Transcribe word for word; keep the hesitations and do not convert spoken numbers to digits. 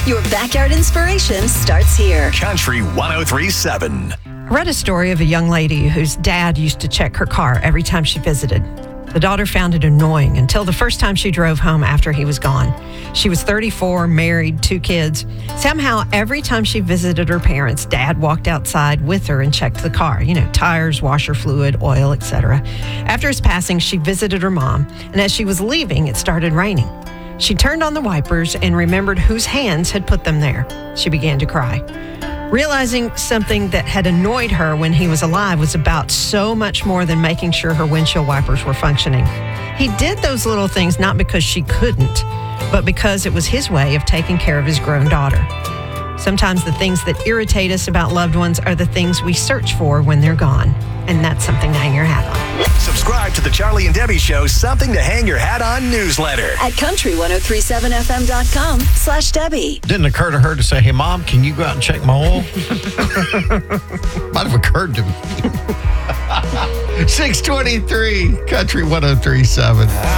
Your backyard inspiration starts here. Country one oh three point seven. I read a story of a young lady whose dad used to check her car every time she visited. The daughter found it annoying until the first time she drove home after he was gone. She was thirty-four, married, two kids. Somehow, every time she visited her parents, Dad walked outside with her and checked the car. You know, tires, washer fluid, oil, et cetera. After his passing, she visited her mom, and as she was leaving, it started raining. She turned on the wipers and remembered whose hands had put them there. She began to cry. Realizing something that had annoyed her when he was alive was about so much more than making sure her windshield wipers were functioning. He did those little things not because she couldn't, but because it was his way of taking care of his grown daughter. Sometimes the things that irritate us about loved ones are the things we search for when they're gone. And that's something to hang your hat on. Subscribe to the Charlie and Debbie Show Something to Hang Your Hat On newsletter At country ten thirty-seven f m dot com slash Debbie. Didn't occur to her to say, hey, Mom, can you go out and check my oil? Might have occurred to me. six twenty-three, Country ten thirty-seven.